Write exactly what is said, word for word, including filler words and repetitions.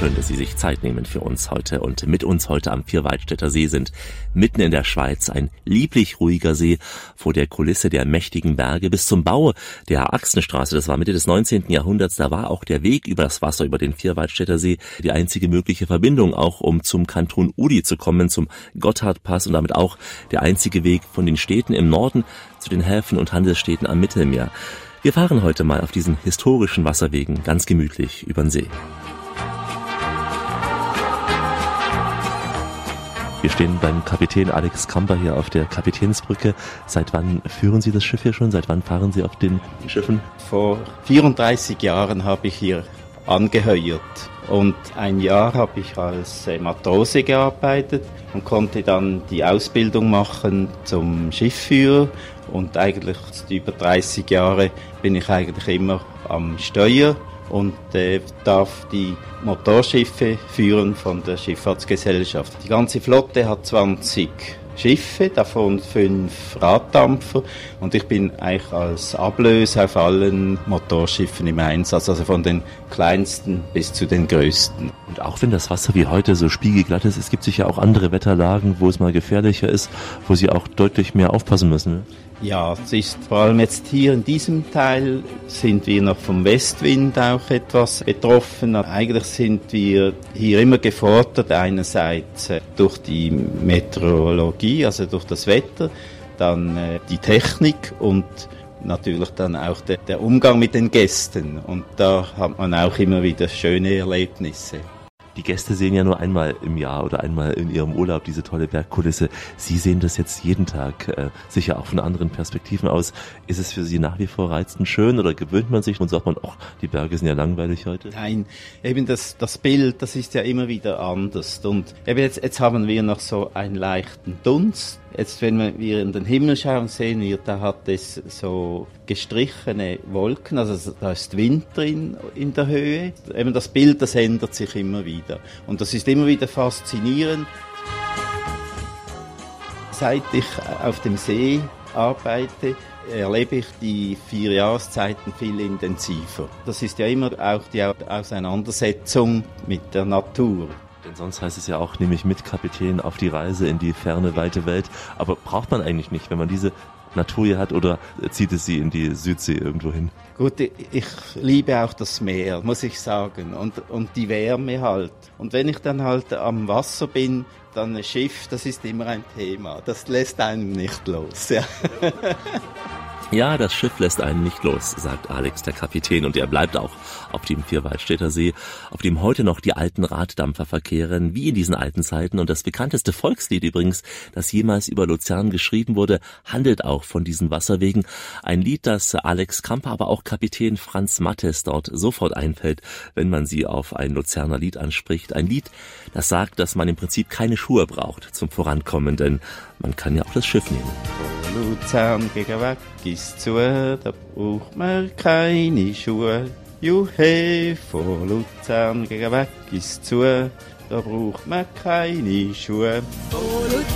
Schön, dass Sie sich Zeit nehmen für uns heute und mit uns heute am Vierwaldstätter See sind. Mitten in der Schweiz ein lieblich ruhiger See vor der Kulisse der mächtigen Berge. Bis zum Bau der Axenstraße, das war Mitte des neunzehnten Jahrhunderts, da war auch der Weg über das Wasser, über den Vierwaldstätter See, die einzige mögliche Verbindung, auch um zum Kanton Uri zu kommen, zum Gotthardpass und damit auch der einzige Weg von den Städten im Norden zu den Häfen und Handelsstädten am Mittelmeer. Wir fahren heute mal auf diesen historischen Wasserwegen ganz gemütlich über den See. Wir stehen beim Kapitän Alex Kamper hier auf der Kapitänsbrücke. Seit wann führen Sie das Schiff hier schon? Seit wann fahren Sie auf den Schiffen? Vor vierunddreißig Jahren habe ich hier angeheuert und ein Jahr habe ich als Matrose gearbeitet und konnte dann die Ausbildung machen zum Schiffführer und eigentlich über dreißig Jahre bin ich eigentlich immer am Steuer und äh, darf die Motorschiffe führen von der Schifffahrtsgesellschaft. Die ganze Flotte hat zwanzig Schiffe, davon fünf Raddampfer und ich bin eigentlich als Ablöser auf allen Motorschiffen im Einsatz, also von den kleinsten bis zu den größten. Und auch wenn das Wasser wie heute so spiegelglatt ist, es gibt sicher auch andere Wetterlagen, wo es mal gefährlicher ist, wo Sie auch deutlich mehr aufpassen müssen. Ne? Ja, es ist vor allem jetzt hier in diesem Teil sind wir noch vom Westwind auch etwas betroffen. Eigentlich sind wir hier immer gefordert, einerseits durch die Meteorologie, also durch das Wetter, dann die Technik und natürlich dann auch der, der Umgang mit den Gästen. Und da hat man auch immer wieder schöne Erlebnisse. Die Gäste sehen ja nur einmal im Jahr oder einmal in ihrem Urlaub diese tolle Bergkulisse. Sie sehen das jetzt jeden Tag, äh, sicher auch von anderen Perspektiven aus. Ist es für Sie nach wie vor reizend schön oder gewöhnt man sich und sagt man, ach, die Berge sind ja langweilig heute? Nein, eben das, das Bild, das ist ja immer wieder anders. Und eben jetzt, jetzt haben wir noch so einen leichten Dunst. Jetzt, wenn wir in den Himmel schauen, sehen wir, da hat es so gestrichene Wolken, also da ist Wind drin in der Höhe. Eben das Bild, das ändert sich immer wieder. Und das ist immer wieder faszinierend. Seit ich auf dem See arbeite, erlebe ich die vier Jahreszeiten viel intensiver. Das ist ja immer auch die Auseinandersetzung mit der Natur. Denn sonst heißt es ja auch, nehme ich mit Kapitän auf die Reise in die ferne, weite Welt. Aber braucht man eigentlich nicht, wenn man diese Natur hier hat, oder zieht es Sie in die Südsee irgendwo hin? Gut, ich liebe auch das Meer, muss ich sagen, und, und die Wärme halt. Und wenn ich dann halt am Wasser bin, dann ein Schiff, das ist immer ein Thema. Das lässt einem nicht los. Ja. Ja, das Schiff lässt einen nicht los, sagt Alex, der Kapitän, und er bleibt auch auf dem Vierwaldstätter See, auf dem heute noch die alten Raddampfer verkehren, wie in diesen alten Zeiten. Und das bekannteste Volkslied übrigens, das jemals über Luzern geschrieben wurde, handelt auch von diesen Wasserwegen. Ein Lied, das Alex Kamper, aber auch Kapitän Franz Mattes dort sofort einfällt, wenn man sie auf ein Luzerner Lied anspricht. Ein Lied, das sagt, dass man im Prinzip keine Schuhe braucht zum Vorankommen, denn man kann ja auch das Schiff nehmen. Luzern gegen weg ist zu, da braucht man keine Schuhe. Juhe, von Luzern gegen weg ist zu, da braucht man keine Schuhe.